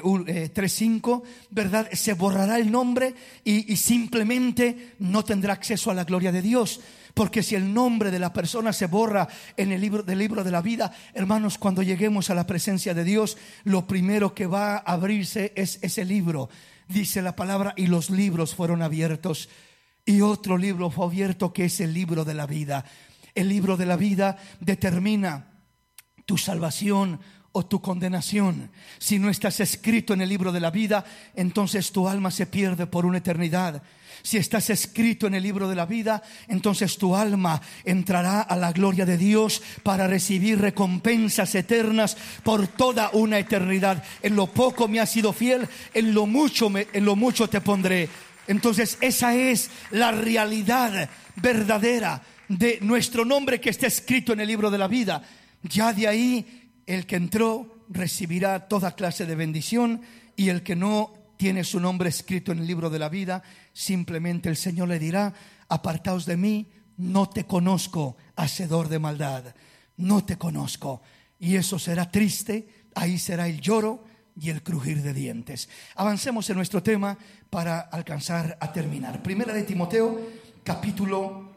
3:5, ¿verdad? Se borrará el nombre y simplemente no tendrá acceso a la gloria de Dios. Porque si el nombre de la persona se borra en el libro de la vida, hermanos, cuando lleguemos a la presencia de Dios, lo primero que va a abrirse es ese libro. Dice la palabra, y los libros fueron abiertos. Y otro libro fue abierto, que es el libro de la vida. El libro de la vida determina tu salvación o tu condenación. Si no estás escrito en el libro de la vida, entonces tu alma se pierde por una eternidad. Si estás escrito en el libro de la vida, entonces tu alma entrará a la gloria de Dios para recibir recompensas eternas por toda una eternidad. En lo poco me has sido fiel, en lo mucho te pondré. Entonces esa es la realidad verdadera de nuestro nombre que está escrito en el libro de la vida. Ya de ahí el que entró recibirá toda clase de bendición, y el que no tiene su nombre escrito en el libro de la vida, simplemente el Señor le dirá: apartaos de mí, no te conozco, hacedor de maldad. No te conozco. Y eso será triste. Ahí será el lloro y el crujir de dientes. Avancemos en nuestro tema para alcanzar a terminar. Primera de Timoteo capítulo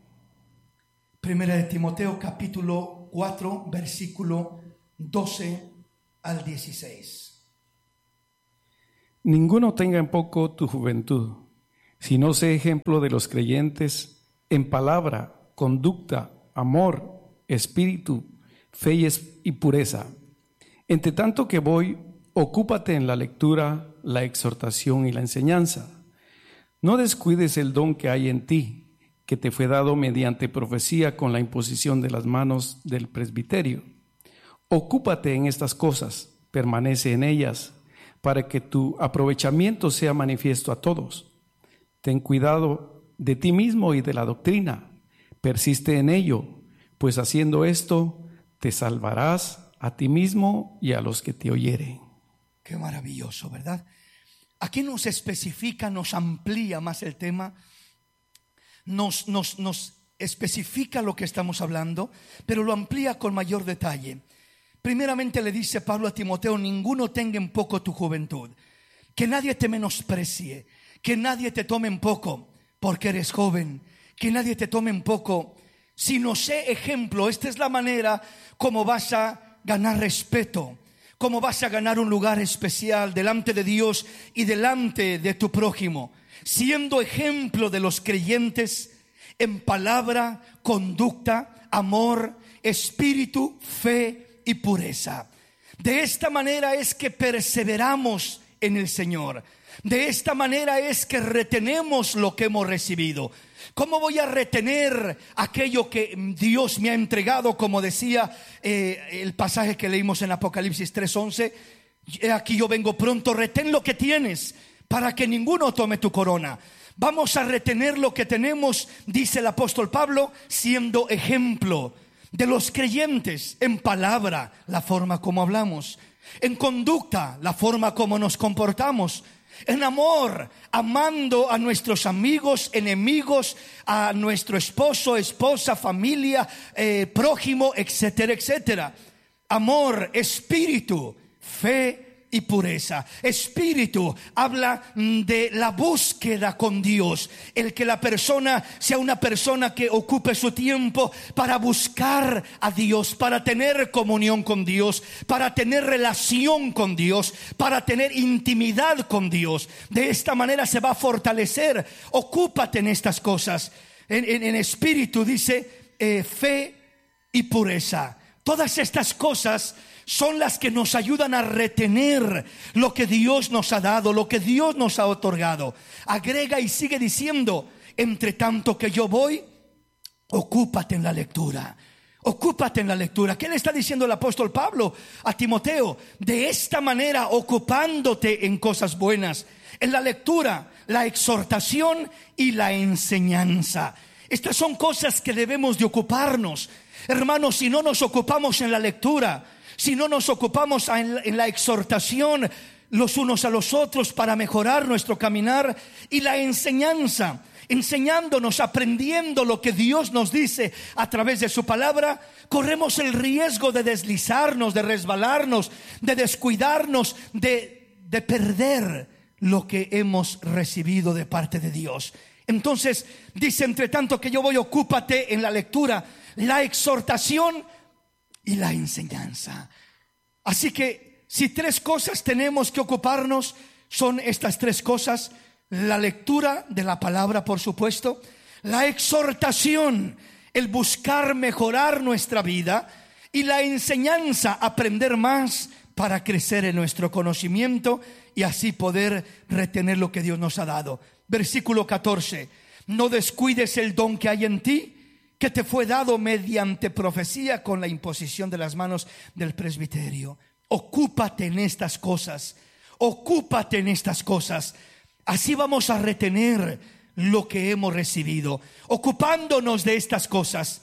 4, versículo 12 al 16. Ninguno tenga en poco tu juventud, sino sé ejemplo de los creyentes en palabra, conducta, amor, espíritu, fe y pureza. Entre tanto que voy, ocúpate en la lectura, la exhortación y la enseñanza. No descuides el don que hay en ti, que te fue dado mediante profecía con la imposición de las manos del presbiterio. Ocúpate en estas cosas, permanece en ellas, para que tu aprovechamiento sea manifiesto a todos. Ten cuidado de ti mismo y de la doctrina, persiste en ello, pues haciendo esto te salvarás a ti mismo y a los que te oyeren. Qué maravilloso, ¿verdad? Aquí nos especifica, nos amplía más el tema, nos especifica lo que estamos hablando, pero lo amplía con mayor detalle. Primeramente le dice Pablo a Timoteo: ninguno tenga en poco tu juventud, que nadie te menosprecie, que nadie te tome en poco porque eres joven, que nadie te tome en poco, sino sé ejemplo. Esta es la manera como vas a ganar respeto, como vas a ganar un lugar especial delante de Dios y delante de tu prójimo, siendo ejemplo de los creyentes en palabra, conducta, amor, espíritu, fe y pureza. De esta manera es que perseveramos en el Señor. De esta manera es que retenemos lo que hemos recibido. ¿Cómo voy a retener aquello que Dios me ha entregado? Como decía el pasaje que leímos en Apocalipsis 3:11: aquí yo vengo pronto, retén lo que tienes para que ninguno tome tu corona. Vamos a retener lo que tenemos, dice el apóstol Pablo, siendo ejemplo de los creyentes en palabra, la forma como hablamos; en conducta, la forma como nos comportamos; en amor, amando a nuestros amigos, enemigos, a nuestro esposo, esposa, familia, prójimo, etcétera, etcétera. Amor, espíritu, fe y pureza. Espíritu habla de la búsqueda con Dios, el que la persona sea una persona que ocupe su tiempo para buscar a Dios, para tener comunión con Dios, para tener relación con Dios, para tener intimidad con Dios. De esta manera se va a fortalecer. Ocúpate en estas cosas. En espíritu dice fe y pureza. Todas estas cosas son las que nos ayudan a retener lo que Dios nos ha dado, lo que Dios nos ha otorgado. Agrega y sigue diciendo: entre tanto que yo voy, ocúpate en la lectura. Ocúpate en la lectura. ¿Qué le está diciendo el apóstol Pablo a Timoteo? De esta manera, ocupándote en cosas buenas, en la lectura, la exhortación y la enseñanza. Estas son cosas que debemos de ocuparnos. Hermanos, si no nos ocupamos en la lectura, si no nos ocupamos en la exhortación los unos a los otros para mejorar nuestro caminar, y la enseñanza, enseñándonos, aprendiendo lo que Dios nos dice a través de su palabra, corremos el riesgo de deslizarnos, de resbalarnos, de descuidarnos, de perder lo que hemos recibido de parte de Dios. Entonces dice: entre tanto que yo voy, ocúpate en la lectura, la exhortación y la enseñanza. Así que si tres cosas tenemos que ocuparnos, son estas tres cosas: la lectura de la palabra, por supuesto; la exhortación, el buscar mejorar nuestra vida; y la enseñanza, aprender más para crecer en nuestro conocimiento y así poder retener lo que Dios nos ha dado. Versículo 14: no descuides el don que hay en ti, que te fue dado mediante profecía con la imposición de las manos del presbiterio. Ocúpate en estas cosas, ocúpate en estas cosas. Así vamos a retener lo que hemos recibido, ocupándonos de estas cosas.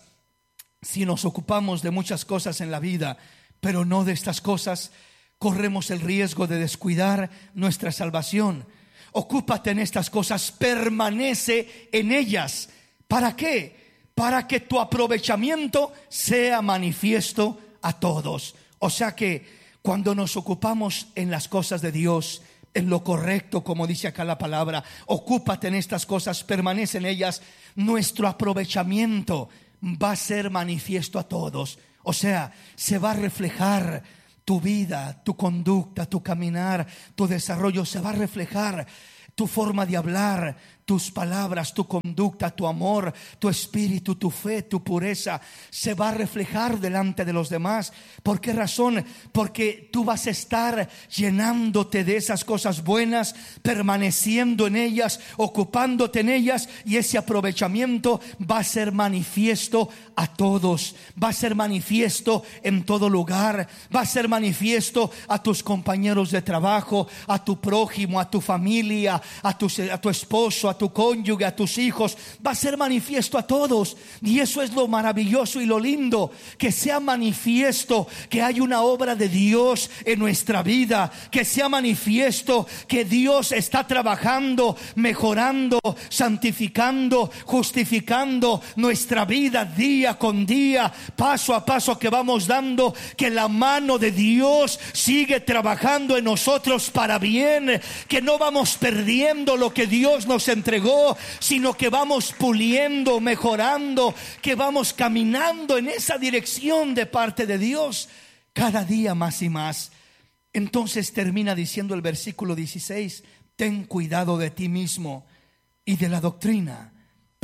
Si nos ocupamos de muchas cosas en la vida, pero no de estas cosas, corremos el riesgo de descuidar nuestra salvación. Ocúpate en estas cosas, permanece en ellas. ¿Para qué? Para que tu aprovechamiento sea manifiesto a todos. O sea que cuando nos ocupamos en las cosas de Dios, en lo correcto, como dice acá la palabra, ocúpate en estas cosas, permanece en ellas, nuestro aprovechamiento va a ser manifiesto a todos. O sea, se va a reflejar tu vida, tu conducta, tu caminar, tu desarrollo, se va a reflejar tu forma de hablar, tus palabras, tu conducta, tu amor, tu espíritu, tu fe, tu pureza, se va a reflejar delante de los demás. ¿Por qué razón? Porque tú vas a estar llenándote de esas cosas buenas, permaneciendo en ellas, ocupándote en ellas, y ese aprovechamiento va a ser manifiesto a todos, va a ser manifiesto en todo lugar, va a ser manifiesto a tus compañeros de trabajo, a tu prójimo, a tu familia, a tu esposo, a tu cónyuge, a tus hijos. Va a ser manifiesto a todos. Y eso es lo maravilloso y lo lindo, que sea manifiesto que hay una obra de Dios en nuestra vida, que sea manifiesto que Dios está trabajando, mejorando, santificando, justificando nuestra vida día con día, paso a paso que vamos dando, que la mano de Dios sigue trabajando en nosotros para bien, que no vamos perdiendo lo que Dios nos entregó, sino que vamos puliendo, mejorando, que vamos caminando en esa dirección de parte de Dios cada día más y más. Entonces termina diciendo el versículo 16: ten cuidado de ti mismo y de la doctrina,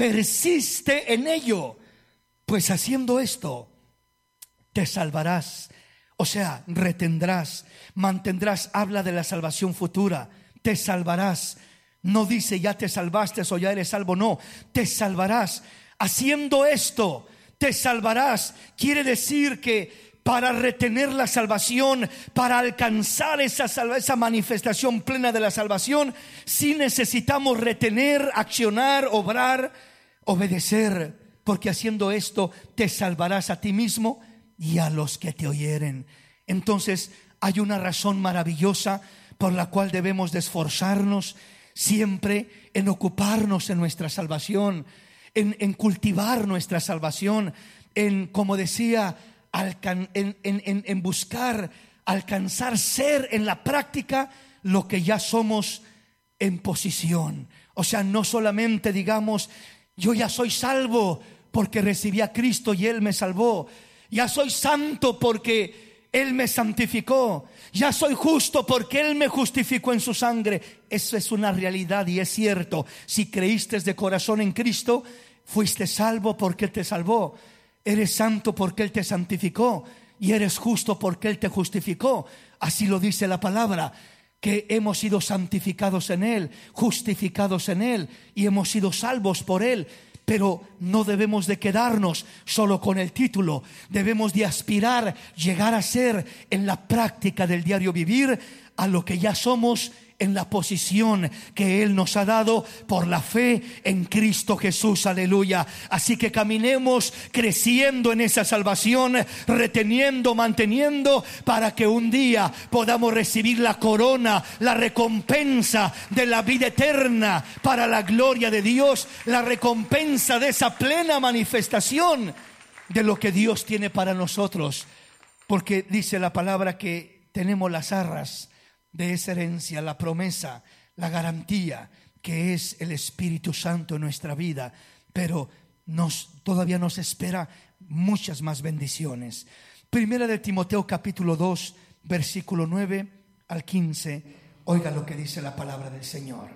persiste en ello, pues haciendo esto te salvarás. O sea, retendrás, mantendrás. Habla de la salvación futura. Te salvarás. No dice ya te salvaste o ya eres salvo. No, te salvarás. Haciendo esto te salvarás. Quiere decir que para retener la salvación, para alcanzar esa manifestación plena de la salvación, sí necesitamos retener, accionar, obrar, obedecer. Porque haciendo esto te salvarás a ti mismo y a los que te oyeren. Entonces hay una razón maravillosa por la cual debemos de esforzarnos siempre en ocuparnos en nuestra salvación, en cultivar nuestra salvación, en, como decía, en buscar alcanzar, ser en la práctica lo que ya somos en posición. O sea, no solamente digamos, yo ya soy salvo porque recibí a Cristo y Él me salvó. Ya soy santo porque Él me santificó. Ya soy justo porque Él me justificó en su sangre. Eso es una realidad y es cierto. Si creíste de corazón en Cristo, fuiste salvo porque Él te salvó. Eres santo porque Él te santificó. Y eres justo porque Él te justificó. Así lo dice la palabra, que hemos sido santificados en Él, justificados en Él y hemos sido salvos por Él. Pero no debemos de quedarnos solo con el título. Debemos de aspirar, llegar a ser en la práctica del diario vivir a lo que ya somos en la posición que Él nos ha dado por la fe en Cristo Jesús, aleluya. Así que caminemos creciendo en esa salvación, reteniendo, manteniendo, para que un día podamos recibir la corona, la recompensa de la vida eterna para la gloria de Dios, la recompensa de esa plena manifestación de lo que Dios tiene para nosotros. Porque dice la palabra que tenemos las arras de esa herencia, la promesa, la garantía que es el Espíritu Santo en nuestra vida. Pero todavía nos espera muchas más bendiciones. Primera de Timoteo capítulo 2 versículo 9 al 15. Oiga lo que dice la palabra del Señor.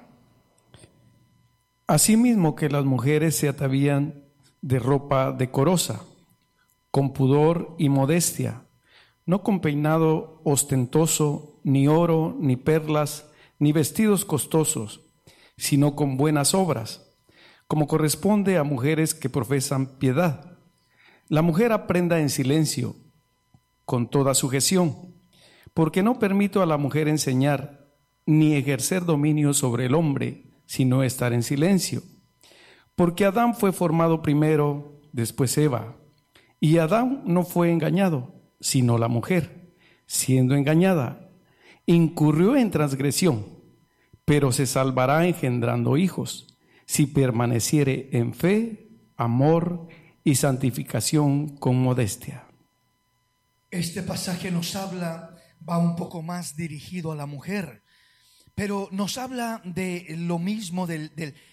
Asimismo que las mujeres se atavían de ropa decorosa, con pudor y modestia, no con peinado ostentoso, ni oro, ni perlas, ni vestidos costosos, sino con buenas obras, como corresponde a mujeres que profesan piedad. La mujer aprenda en silencio, con toda sujeción, porque no permito a la mujer enseñar, ni ejercer dominio sobre el hombre, sino estar en silencio. Porque Adán fue formado primero, después Eva, y Adán no fue engañado, sino la mujer, siendo engañada, incurrió en transgresión, pero se salvará engendrando hijos, si permaneciere en fe, amor y santificación con modestia. Este pasaje nos habla, va un poco más dirigido a la mujer, pero nos habla de lo mismo, del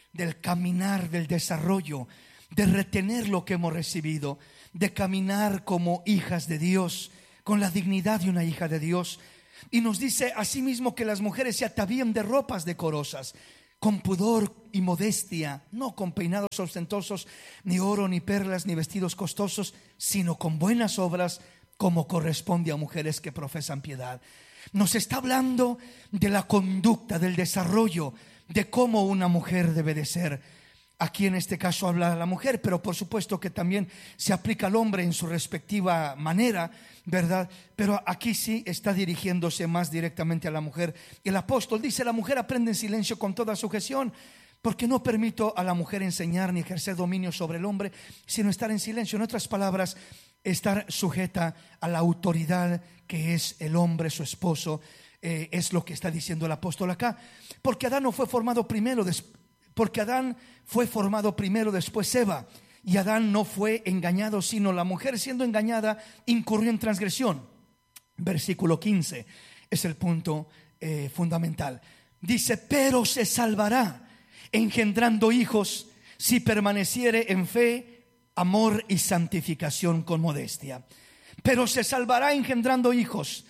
caminar, del desarrollo, de retener lo que hemos recibido, de caminar como hijas de Dios, con la dignidad de una hija de Dios. Y nos dice asimismo que las mujeres se atavían de ropas decorosas, con pudor y modestia, no con peinados ostentosos, ni oro, ni perlas, ni vestidos costosos, sino con buenas obras, como corresponde a mujeres que profesan piedad. Nos está hablando de la conducta, del desarrollo, de cómo una mujer debe de ser. Aquí en este caso habla a la mujer, pero por supuesto que también se aplica al hombre en su respectiva manera, ¿verdad? Pero aquí sí está dirigiéndose más directamente a la mujer. El apóstol dice: la mujer aprende en silencio con toda sujeción, porque no permito a la mujer enseñar ni ejercer dominio sobre el hombre, sino estar en silencio. En otras palabras, estar sujeta a la autoridad que es el hombre, su esposo. Es lo que está diciendo el apóstol acá. Porque Adán no fue formado primero, porque Adán fue formado primero, después Eva. Y Adán no fue engañado, sino la mujer, siendo engañada, incurrió en transgresión. Versículo 15 es el punto fundamental. Dice: pero se salvará engendrando hijos, si permaneciere en fe, amor y santificación con modestia. Pero se salvará engendrando hijos.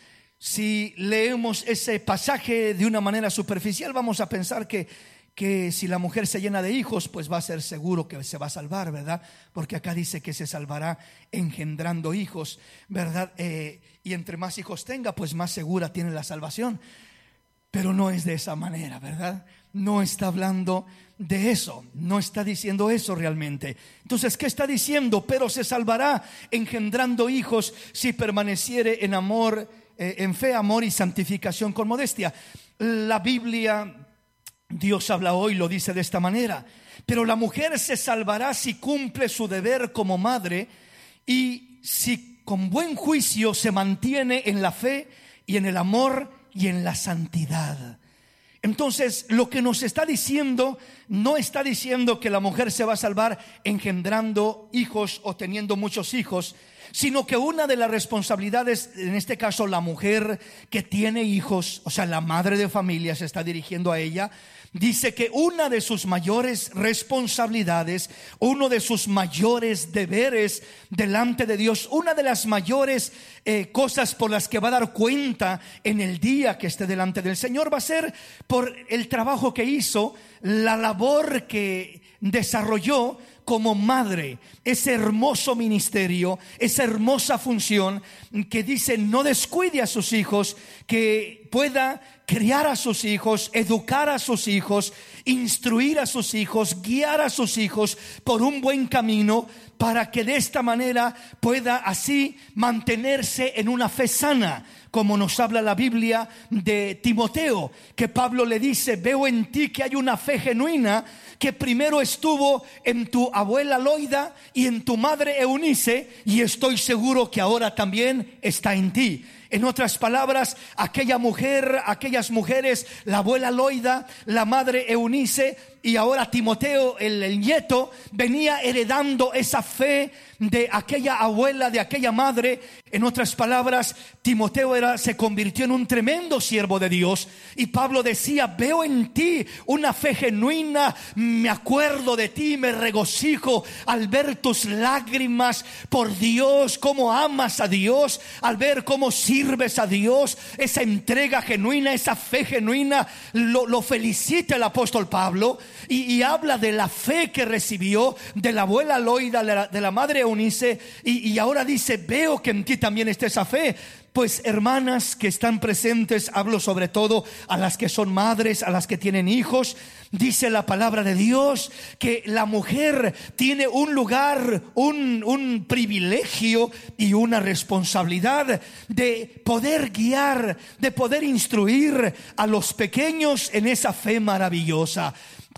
Si leemos ese pasaje de una manera superficial, vamos a pensar que si la mujer se llena de hijos, pues va a ser seguro que se va a salvar, ¿verdad? Porque acá dice que se salvará engendrando hijos, ¿verdad? Y entre más hijos tenga, pues más segura tiene la salvación. Pero no es de esa manera, ¿verdad? No está hablando de eso, no está diciendo eso realmente. Entonces, ¿qué está diciendo? Pero se salvará engendrando hijos, si permaneciere en amor, en fe, amor y santificación con modestia. La Biblia, Dios habla hoy, lo dice de esta manera: pero la mujer se salvará si cumple su deber como madre, y si con buen juicio se mantiene en la fe y en el amor y en la santidad. Entonces, lo que nos está diciendo, no está diciendo que la mujer se va a salvar engendrando hijos o teniendo muchos hijos, sino que una de las responsabilidades, en este caso la mujer que tiene hijos, o sea, la madre de familia, se está dirigiendo a ella. Dice que una de sus mayores responsabilidades, uno de sus mayores deberes delante de Dios, una de las mayores cosas por las que va a dar cuenta en el día que esté delante del Señor, va a ser por el trabajo que hizo, la labor que desarrolló como madre, ese hermoso ministerio, esa hermosa función que dice: no descuide a sus hijos, que pueda criar a sus hijos, educar a sus hijos, instruir a sus hijos, guiar a sus hijos por un buen camino, para que de esta manera pueda así mantenerse en una fe sana, como nos habla la Biblia de Timoteo, que Pablo le dice: veo en ti que hay una fe genuina, que primero estuvo en tu abuela Loida y en tu madre Eunice, y estoy seguro que ahora también está en ti. En otras palabras, aquellas mujeres, la abuela Loida, la madre Eunice y ahora Timoteo, el nieto, venía heredando esa fe de aquella abuela, de aquella madre. En otras palabras, Timoteo se convirtió en un tremendo siervo de Dios. Y Pablo decía: veo en ti una fe genuina, me acuerdo de ti, me regocijo al ver tus lágrimas por Dios, cómo amas a Dios, al ver cómo sirves a Dios, esa entrega genuina, esa fe genuina. Lo felicita el apóstol Pablo, y habla de la fe que recibió de la abuela Loida, de la madre Eunice, y ahora dice: veo que en ti también está esa fe. Pues hermanas que están presentes, hablo sobre todo a las que son madres, a las que tienen hijos. Dice la palabra de Dios que la mujer tiene un lugar, un privilegio y una responsabilidad de poder guiar, de poder instruir a los pequeños en esa fe maravillosa.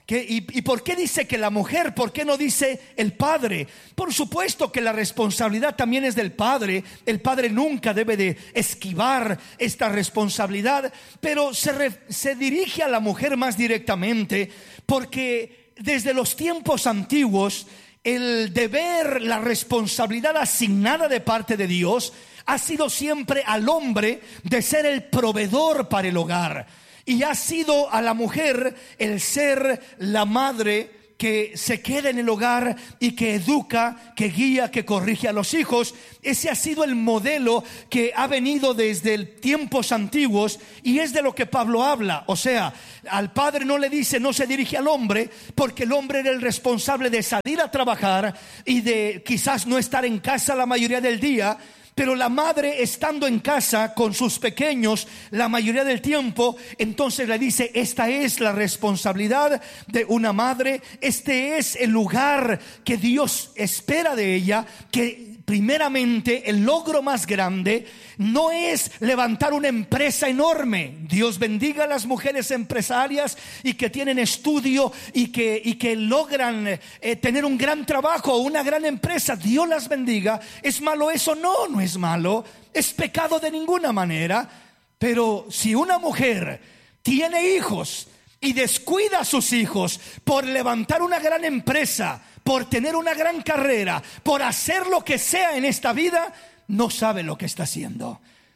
¿Y por qué dice que la mujer? ¿Por qué no dice el padre? Por supuesto que la responsabilidad también es del padre. El padre nunca debe de esquivar esta responsabilidad, pero se dirige a la mujer más directamente, porque desde los tiempos antiguos el deber, la responsabilidad asignada de parte de Dios ha sido siempre al hombre de ser el proveedor para el hogar. Y ha sido a la mujer el ser la madre que se queda en el hogar y que educa, que guía, que corrige a los hijos. Ese ha sido el modelo que ha venido desde tiempos antiguos, y es de lo que Pablo habla. O sea, al padre no le dice, no se dirige al hombre, porque el hombre era el responsable de salir a trabajar y de quizás no estar en casa la mayoría del día. Pero la madre, estando en casa con sus pequeños la mayoría del tiempo, entonces le dice: esta es la responsabilidad de una madre, este es el lugar que Dios espera de ella. Que primeramente el logro más grande no es levantar una empresa enorme. Dios bendiga a las mujeres empresarias y que tienen estudio y que logran tener un gran trabajo, una gran empresa. Dios las bendiga. ¿Es malo eso? No, no es malo. Es pecado de ninguna manera. Pero si una mujer tiene hijos y descuida a sus hijos por levantar una gran empresa, por tener una gran carrera, por hacer lo que sea en esta vida, no sabe lo que está haciendo.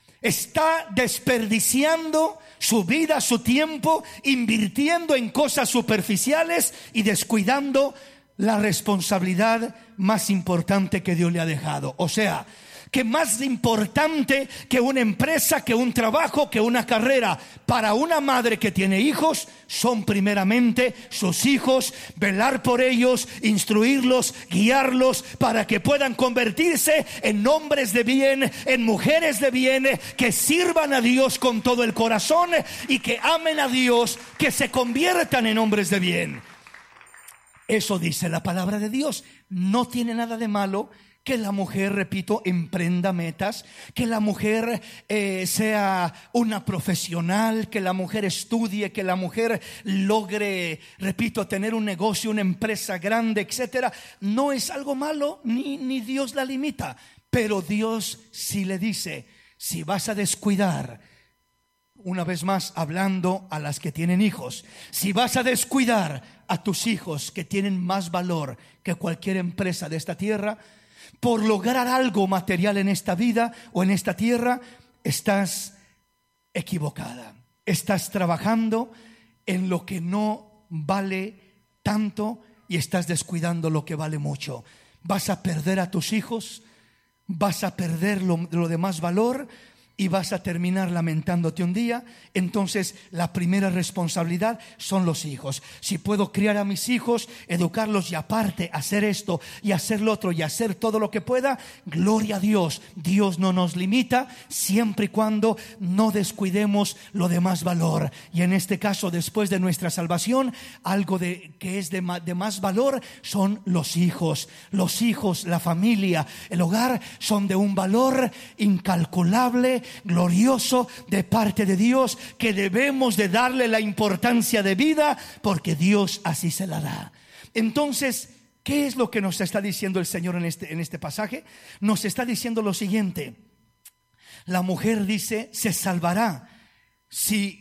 Está desperdiciando su vida, su tiempo, invirtiendo en cosas superficiales y descuidando la responsabilidad más importante que Dios le ha dejado. O sea, que más importante que una empresa, que un trabajo, que una carrera para una madre que tiene hijos, son primeramente sus hijos, velar por ellos, instruirlos, guiarlos para que puedan convertirse en hombres de bien, en mujeres de bien, que sirvan a Dios con todo el corazón y que amen a Dios, que se conviertan en hombres de bien. Eso dice la palabra de Dios. No tiene nada de malo que la mujer, repito, emprenda metas, que la mujer sea una profesional, que la mujer estudie, que la mujer logre, repito, tener un negocio, una empresa grande, etcétera. No es algo malo, ni Dios la limita. Pero Dios sí le dice: si vas a descuidar, una vez más hablando a las que tienen hijos, si vas a descuidar a tus hijos, que tienen más valor que cualquier empresa de esta tierra, por lograr algo material en esta vida o en esta tierra, estás equivocada. Estás trabajando en lo que no vale tanto y estás descuidando lo que vale mucho. Vas a perder a tus hijos, vas a perder lo de más valor y vas a terminar lamentándote un día. Entonces la primera responsabilidad son los hijos. Si puedo criar a mis hijos, educarlos y aparte hacer esto y hacer lo otro y hacer todo lo que pueda, gloria a Dios. Dios no nos limita siempre y cuando no descuidemos lo de más valor. Y en este caso, después de nuestra salvación, algo que es de más valor son los hijos. Los hijos, la familia, el hogar son de un valor incalculable, glorioso de parte de Dios, que debemos de darle la importancia de vida porque Dios así se la da. Entonces, ¿qué es lo que nos está diciendo el Señor en este pasaje? Nos está diciendo lo siguiente: la mujer, dice, se salvará si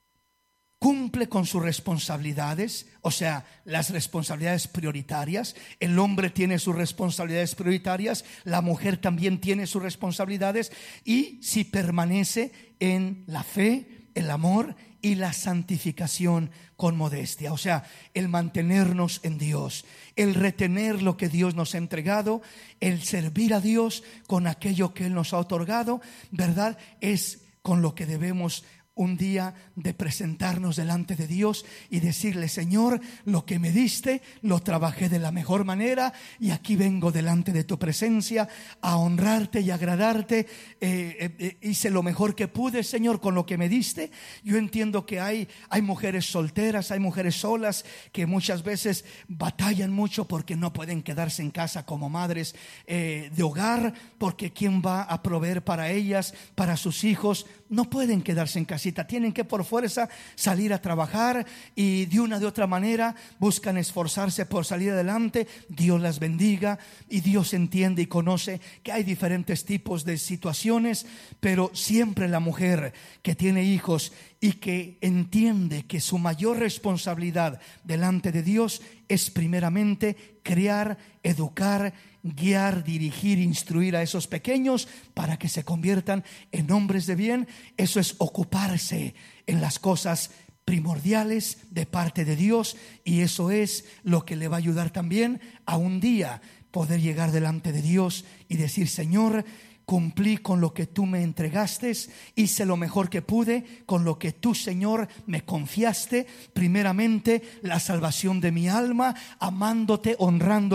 cumple con sus responsabilidades, o sea, las responsabilidades prioritarias. El hombre tiene sus responsabilidades prioritarias, la mujer también tiene sus responsabilidades, y si permanece en la fe, el amor y la santificación con modestia. O sea, el mantenernos en Dios, el retener lo que Dios nos ha entregado, el servir a Dios con aquello que Él nos ha otorgado, ¿verdad? Es con lo que debemos un día de presentarnos delante de Dios y decirle: Señor, lo que me diste lo trabajé de la mejor manera y aquí vengo delante de tu presencia a honrarte y agradarte. Hice lo mejor que pude, Señor, con lo que me diste. Yo entiendo que hay mujeres solteras, hay mujeres solas que muchas veces batallan mucho porque no pueden quedarse en casa como madres de hogar, porque ¿quién va a proveer para ellas, para sus hijos? No pueden quedarse en casita, tienen que por fuerza salir a trabajar y de una de otra manera buscan esforzarse por salir adelante. Dios las bendiga y Dios entiende y conoce que hay diferentes tipos de situaciones, pero siempre la mujer que tiene hijos y que entiende que su mayor responsabilidad delante de Dios es primeramente criar, educar, guiar, dirigir, instruir a esos pequeños para que se conviertan en hombres de bien. Eso es ocuparse en las cosas primordiales de parte de Dios, y eso es lo que le va a ayudar también a un día poder llegar delante de Dios y decir: Señor, cumplí con lo que tú me entregaste, hice lo mejor que pude con lo que tú, Señor, me confiaste. Primeramente la salvación de mi alma, amándote, honrando